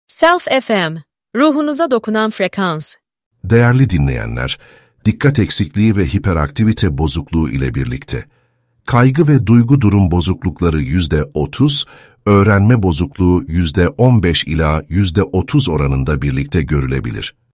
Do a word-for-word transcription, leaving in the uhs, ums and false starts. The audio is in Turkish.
Self F M, ruhunuza dokunan frekans. Değerli dinleyenler, dikkat eksikliği ve hiperaktivite bozukluğu ile birlikte, kaygı ve duygu durum bozuklukları yüzde otuz, öğrenme bozukluğu yüzde on beş ila yüzde otuz oranında birlikte görülebilir.